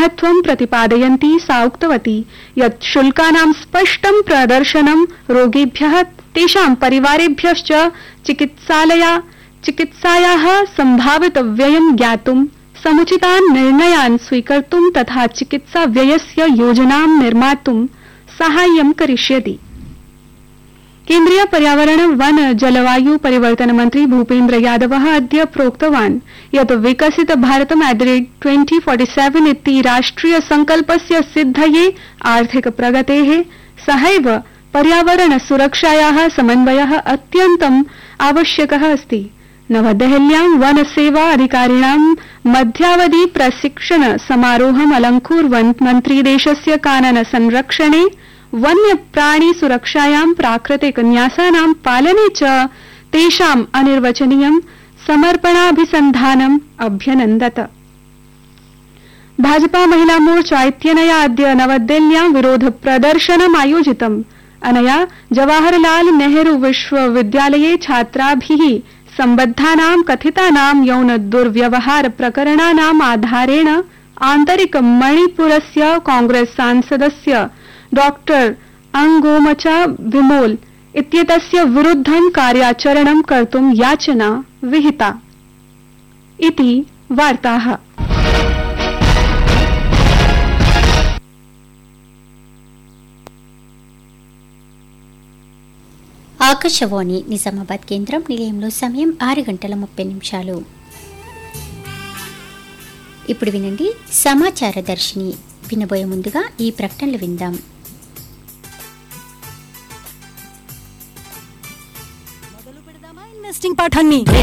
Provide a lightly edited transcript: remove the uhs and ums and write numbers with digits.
महत्त्वं प्रतिपादयन्ती सा उक्तवती यत् शुल्कानां स्पष्टं प्रदर्शनं रोगिभ्यः तेषां परिवारेभ्यश्च चिकित्सायाः सम्भावितव्ययं ज्ञातुं समुचितान् निर्णयान् स्वीकर्तुं तथा चिकित्साव्ययस्य योजनां निर्मातुं साहाय्यं करिष्यति। केन्द्रीय पर्यावरण वन जलवायु परिवर्तन मंत्री भूपेन्द्र यादवः अद्य प्रोक्तवान् यत् विकसित भारतम् @2047 इति राष्ट्रिय संकल्पस्य सिद्धये आर्थिक प्रगतेः सहैव पर्यावरण सुरक्षायाः समन्वयः अत्यन्तम् आवश्यकः अस्ति। नवदेहल्यां वन सेवा अधिकारिणां मध्यावधि प्रशिक्षण समारोहम् अलङ्कुर्वन् मन्त्री देशस्य कानन संरक्षणे वन्यप्राणी सुरक्षायां प्राकृतिक न्यासानां पालने च तेषाम् अनिर्वचनीयं समर्पणाभिसन्धानम् अभ्यनन्दत। भाजपा महिला मोर्चा इत्यनया अद्य नवदिल्ल्यां विरोध प्रदर्शनम् आयोजितम्। अनया जवाहरलाल नेहरू विश्वविद्यालये छात्राभिः सम्बद्धानां कथितानां यौन दुर्व्यवहार प्रकरणानाम् आधारेण आन्तरिक मणिपुरस्य कांग्रेस सांसदस्य डॉक्टर अंगोमचा विमोल इत्येतस्य विरुद्धं कार्याचरणं कर्तुं याचना विहिता इति वार्ताः। ఆకాశవాణి నిజామాబాద్ కేంద్రం నిలయంలో సమయం 6:30 ఇప్పుడు వినండి సమాచార దర్శిని. వినబోయే ముందుగా ఈ ప్రకటనలు విందాం. ఇన్వెస్టింగ్ పాఠాన్ని